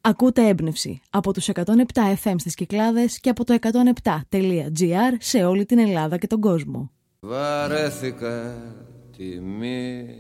Ακούτε έμπνευση από τους 107 FM στις Κυκλάδες και από το 107.gr σε όλη την Ελλάδα και τον κόσμο. Βαρέθηκα τη